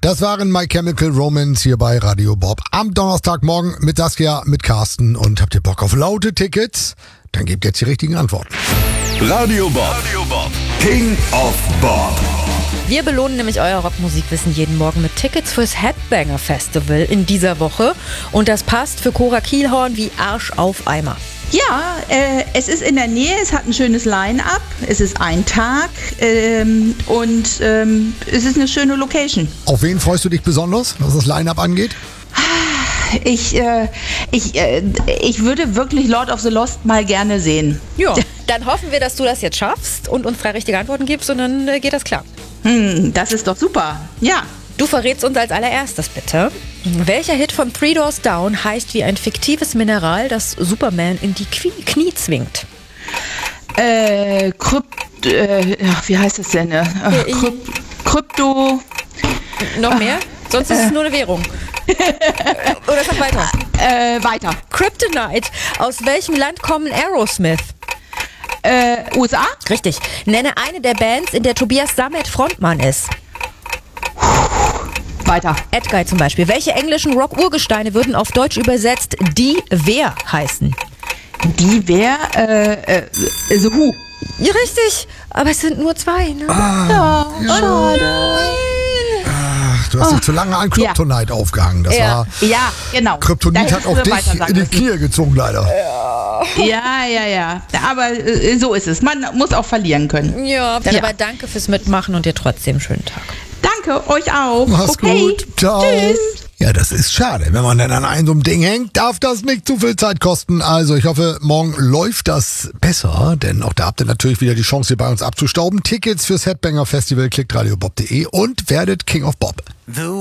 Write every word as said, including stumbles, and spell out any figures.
Das waren My Chemical Romance hier bei Radio Bob. Am Donnerstagmorgen mit Saskia, mit Carsten. Und habt ihr Bock auf laute Tickets? Dann gebt jetzt die richtigen Antworten. Radio Bob. Radio Bob. King of Bob. Wir belohnen nämlich euer Rockmusikwissen jeden Morgen mit Tickets fürs Headbanger Festival in dieser Woche. Und das passt für Cora Kielhorn wie Arsch auf Eimer. Ja, äh, es ist in der Nähe, es hat ein schönes Line-Up, es ist ein Tag ähm, und ähm, es ist eine schöne Location. Auf wen freust du dich besonders, was das Line-Up angeht? Ich, äh, ich, äh, ich würde wirklich Lord of the Lost mal gerne sehen. Ja, dann hoffen wir, dass du das jetzt schaffst und uns drei richtige Antworten gibst und dann äh, geht das klar. Hm, das ist doch super, ja. Du verrätst uns als allererstes bitte, welcher Hit von Three Doors Down heißt wie ein fiktives Mineral, das Superman in die Knie, Knie zwingt? Äh, Krypt, äh, ach, wie heißt das denn? Äh, Kryp, Krypto. Noch mehr? Sonst ist es nur eine Währung. Oder sag weiter. Äh, weiter. Kryptonite. Aus welchem Land kommen Aerosmith? Äh, U S A? Richtig. Nenne eine der Bands, in der Tobias Sammet Frontmann ist. Weiter. Edguy zum Beispiel. Welche englischen Rock-Urgesteine würden auf Deutsch übersetzt Die Wer heißen? Die wer? Äh, äh, The Who. Ja, richtig. Aber es sind nur zwei, ne? Ah, ja, schade. Ach, du hast dich zu lange an Kryptonite ja. aufgehangen. Das ja. war. Ja, genau. Kryptonit hat auch dich in die Knie gezogen, leider. Ja, ja, ja. Aber äh, so ist es. Man muss auch verlieren können. Ja, dann ja. aber danke fürs Mitmachen und dir trotzdem einen schönen Tag. Danke, euch auch. Mach's okay. gut. Ciao. Tschüss. Ja, das ist schade. Wenn man dann an einem so einem Ding hängt, darf das nicht zu viel Zeit kosten. Also ich hoffe, morgen läuft das besser, denn auch da habt ihr natürlich wieder die Chance, hier bei uns abzustauben. Tickets fürs Headbanger Festival, klickt radiobob punkt de und werdet King of Bob.